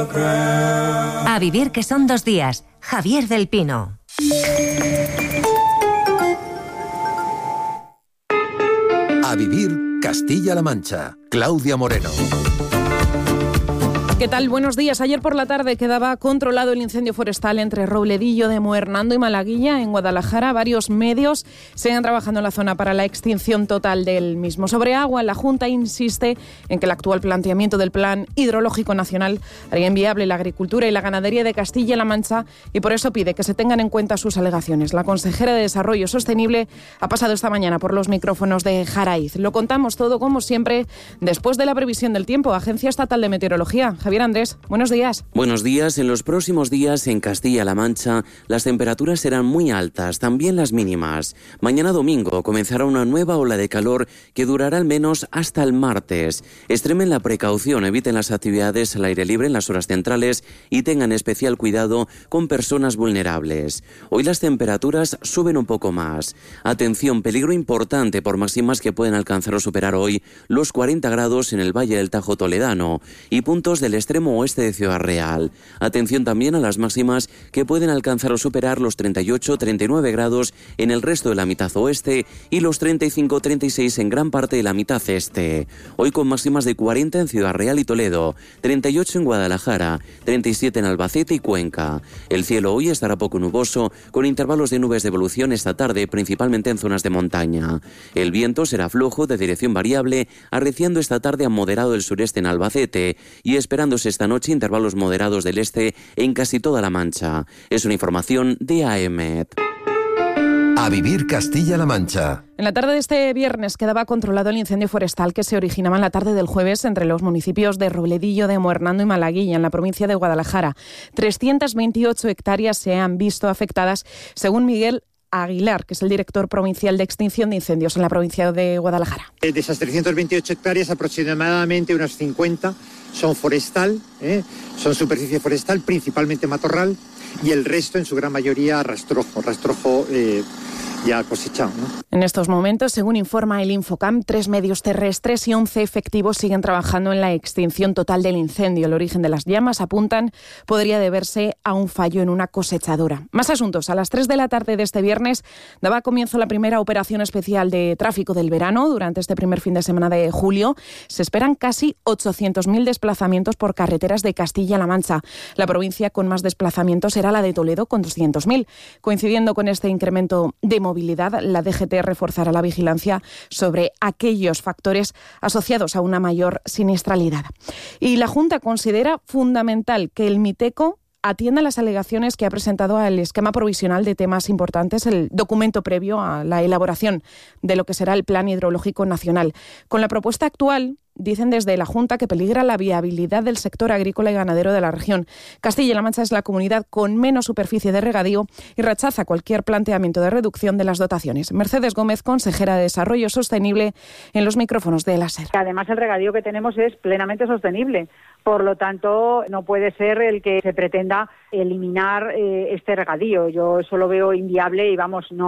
A vivir, que son 2 días. Javier del Pino. A vivir, Castilla-La Mancha. Claudia Moreno. ¿Qué tal? Buenos días. Ayer por la tarde quedaba controlado el incendio forestal entre Robledillo de Muernando y Malaguilla, en Guadalajara. Varios medios siguen trabajando en la zona para la extinción total del mismo. Sobre agua, la Junta insiste en que el actual planteamiento del Plan Hidrológico Nacional haría inviable la agricultura y la ganadería de Castilla-La Mancha y por eso pide que se tengan en cuenta sus alegaciones. La consejera de Desarrollo Sostenible ha pasado esta mañana por los micrófonos de Jaraiz. Lo contamos todo, como siempre, después de la previsión del tiempo. Agencia Estatal de Meteorología. Javier Andrés, buenos días. Buenos días. En los próximos días en Castilla-La Mancha las temperaturas serán muy altas, también las mínimas. Mañana domingo comenzará una nueva ola de calor que durará al menos hasta el martes. Extremen la precaución, eviten las actividades al aire libre en las horas centrales y tengan especial cuidado con personas vulnerables. Hoy las temperaturas suben un poco más. Atención, peligro importante por máximas que pueden alcanzar o superar hoy los 40 grados en el Valle del Tajo toledano y puntos del extremo oeste de Ciudad Real. Atención también a las máximas que pueden alcanzar o superar los 38-39 grados en el resto de la mitad oeste y los 35-36 en gran parte de la mitad este. Hoy con máximas de 40 en Ciudad Real y Toledo, 38 en Guadalajara, 37 en Albacete y Cuenca. El cielo hoy estará poco nuboso, con intervalos de nubes de evolución esta tarde, principalmente en zonas de montaña. El viento será flojo de dirección variable, arreciando esta tarde a moderado del sureste en Albacete y esperándose esta noche intervalos moderados del este en casi toda la Mancha. Es una información de AEMET. A vivir, Castilla-La Mancha. En la tarde de este viernes quedaba controlado el incendio forestal que se originaba en la tarde del jueves entre los municipios de Robledillo de Muernando y Malaguilla, en la provincia de Guadalajara. 328 hectáreas se han visto afectadas, según Miguel Aguilar, que es el director provincial de extinción de incendios en la provincia de Guadalajara. De esas 328 hectáreas, aproximadamente unas 50 son forestal, son superficie forestal, principalmente matorral, y el resto, en su gran mayoría, rastrojo ya cosechado, ¿no? En estos momentos, según informa el Infocam, 3 medios terrestres y 11 efectivos siguen trabajando en la extinción total del incendio. El origen de las llamas, apuntan, podría deberse a un fallo en una cosechadora. Más asuntos. A las 3 de la tarde de este viernes daba comienzo la primera operación especial de tráfico del verano. Durante este primer fin de semana de julio se esperan casi 800.000 desplazamientos por carreteras de Castilla-La Mancha. La provincia con más desplazamientos será la de Toledo, con 200.000. Coincidiendo con este incremento de movilidad, la DGT reforzará la vigilancia sobre aquellos factores asociados a una mayor siniestralidad. Y la Junta considera fundamental que el Miteco atienda las alegaciones que ha presentado al esquema provisional de temas importantes, el documento previo a la elaboración de lo que será el Plan Hidrológico Nacional. Con la propuesta actual, dicen desde la Junta que peligra la viabilidad del sector agrícola y ganadero de la región. Castilla-La Mancha es la comunidad con menos superficie de regadío y rechaza cualquier planteamiento de reducción de las dotaciones. Mercedes Gómez, consejera de Desarrollo Sostenible, en los micrófonos de la SER. Además, el regadío que tenemos es plenamente sostenible. Por lo tanto, no puede ser el que se pretenda eliminar este regadío. Yo eso lo veo inviable y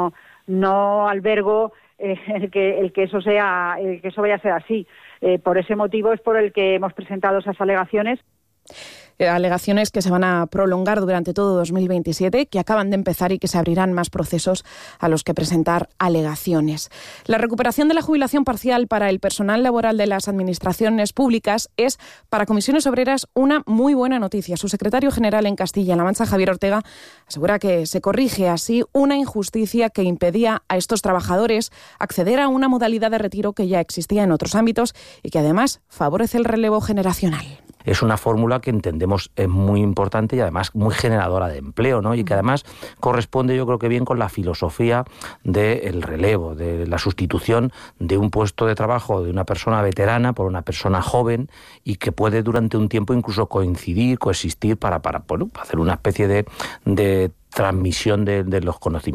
no albergo el que eso vaya a ser así. Por ese motivo es por el que hemos presentado esas alegaciones. Alegaciones que se van a prolongar durante todo 2027, que acaban de empezar y que se abrirán más procesos a los que presentar alegaciones. La recuperación de la jubilación parcial para el personal laboral de las administraciones públicas es, para Comisiones Obreras, una muy buena noticia. Su secretario general en Castilla-La Mancha, Javier Ortega, asegura que se corrige así una injusticia que impedía a estos trabajadores acceder a una modalidad de retiro que ya existía en otros ámbitos y que además favorece el relevo generacional. Es una fórmula que entendemos es muy importante y además muy generadora de empleo, ¿no? Y que además corresponde, yo creo que bien, con la filosofía del relevo, de la sustitución de un puesto de trabajo de una persona veterana por una persona joven y que puede durante un tiempo incluso coexistir para hacer una especie de transmisión de los conocimientos.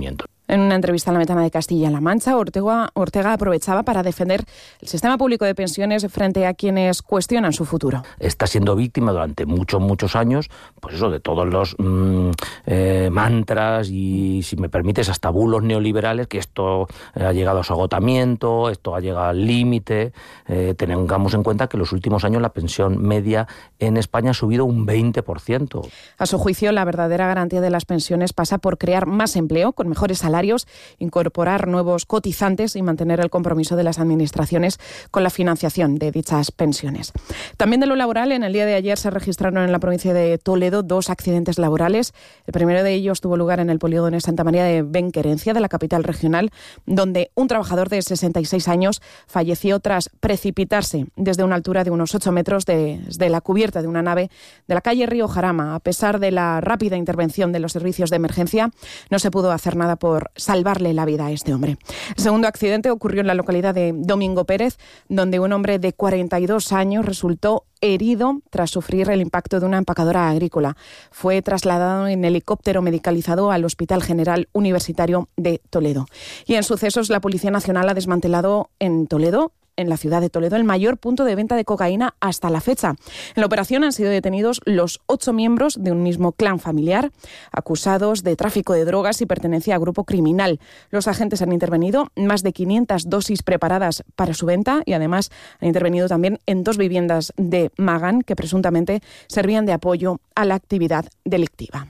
En una entrevista a La Ventana de Castilla-La Mancha, Ortega aprovechaba para defender el sistema público de pensiones frente a quienes cuestionan su futuro. Está siendo víctima durante muchos años, pues eso, de todos los mantras y, si me permites, hasta bulos neoliberales, que esto ha llegado a su agotamiento, esto ha llegado al límite. Tengamos en cuenta que en los últimos años la pensión media en España ha subido un 20%. A su juicio, la verdadera garantía de las pensiones pasa por crear más empleo, con mejores salarios, incorporar nuevos cotizantes y mantener el compromiso de las administraciones con la financiación de dichas pensiones. También de lo laboral, en el día de ayer se registraron en la provincia de Toledo 2 accidentes laborales. El primero de ellos tuvo lugar en el polígono de Santa María de Benquerencia, de la capital regional, donde un trabajador de 66 años falleció tras precipitarse desde una altura de unos 8 metros desde la cubierta de una nave de la calle Río Jarama. A pesar de la rápida intervención de los servicios de emergencia, no se pudo hacer nada por salvarle la vida a este hombre. El segundo accidente ocurrió en la localidad de Domingo Pérez, donde un hombre de 42 años resultó herido tras sufrir el impacto de una empacadora agrícola. Fue trasladado en helicóptero medicalizado al Hospital General Universitario de Toledo. Y en sucesos, la Policía Nacional ha desmantelado en la ciudad de Toledo, el mayor punto de venta de cocaína hasta la fecha. En la operación han sido detenidos los 8 miembros de un mismo clan familiar, acusados de tráfico de drogas y pertenencia a grupo criminal. Los agentes han intervenido más de 500 dosis preparadas para su venta y además han intervenido también en 2 viviendas de Magán que presuntamente servían de apoyo a la actividad delictiva.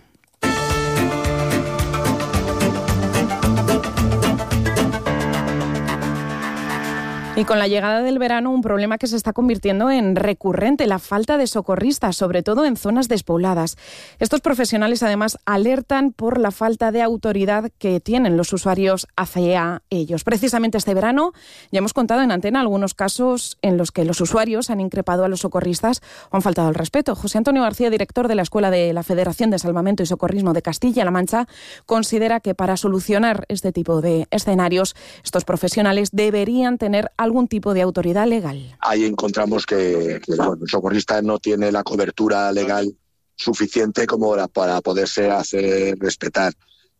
Y con la llegada del verano, un problema que se está convirtiendo en recurrente, la falta de socorristas, sobre todo en zonas despobladas. Estos profesionales, además, alertan por la falta de autoridad que tienen los usuarios hacia ellos. Precisamente este verano ya hemos contado en antena algunos casos en los que los usuarios han increpado a los socorristas o han faltado al respeto. José Antonio García, director de la Escuela de la Federación de Salvamento y Socorrismo de Castilla-La Mancha, considera que para solucionar este tipo de escenarios, estos profesionales deberían tener algún tipo de autoridad legal. Ahí encontramos que el socorrista no tiene la cobertura legal suficiente como para poderse hacer respetar.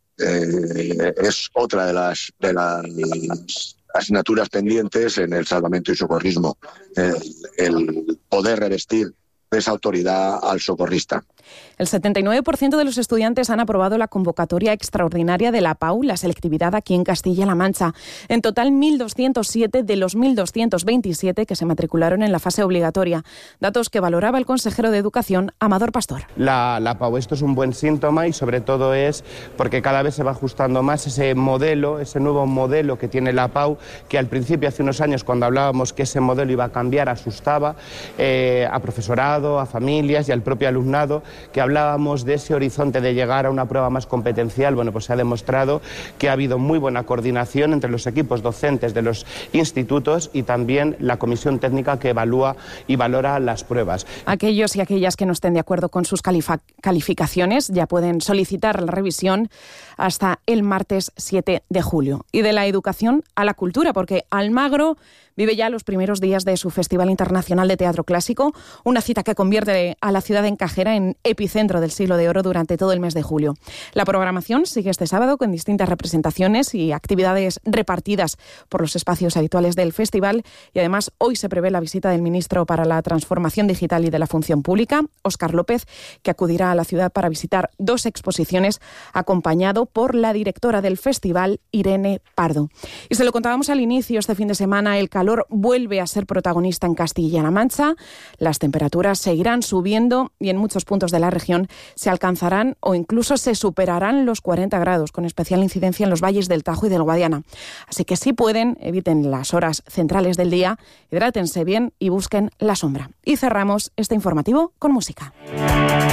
Es otra de las asignaturas pendientes en el salvamento y socorrismo, el poder revestir de esa autoridad al socorrista. El 79% de los estudiantes han aprobado la convocatoria extraordinaria de la PAU, la selectividad aquí en Castilla-La Mancha. En total, 1.207 de los 1.227 que se matricularon en la fase obligatoria. Datos que valoraba el consejero de Educación, Amador Pastor. La PAU, esto es un buen síntoma y sobre todo es porque cada vez se va ajustando más ese modelo, ese nuevo modelo que tiene la PAU, que al principio, hace unos años, cuando hablábamos que ese modelo iba a cambiar, asustaba a profesorado, a familias y al propio alumnado, que hablábamos de ese horizonte de llegar a una prueba más competencial. Bueno, pues se ha demostrado que ha habido muy buena coordinación entre los equipos docentes de los institutos y también la comisión técnica que evalúa y valora las pruebas. Aquellos y aquellas que no estén de acuerdo con sus calificaciones ya pueden solicitar la revisión hasta el martes 7 de julio. Y de la educación a la cultura, porque Almagro vive ya los primeros días de su Festival Internacional de Teatro Clásico, una cita que convierte a la ciudad encajera en epicentro del Siglo de Oro durante todo el mes de julio. La programación sigue este sábado con distintas representaciones y actividades repartidas por los espacios habituales del festival y además hoy se prevé la visita del ministro para la Transformación Digital y de la Función Pública, Óscar López, que acudirá a la ciudad para visitar 2 exposiciones acompañado por la directora del festival, Irene Pardo. Y se lo contábamos al inicio, este fin de semana el calor vuelve a ser protagonista en Castilla-La Mancha. Las temperaturas seguirán subiendo y en muchos puntos de la región se alcanzarán o incluso se superarán los 40 grados, con especial incidencia en los valles del Tajo y del Guadiana. Así que si pueden, eviten las horas centrales del día, hidrátense bien y busquen la sombra. Y cerramos este informativo con música.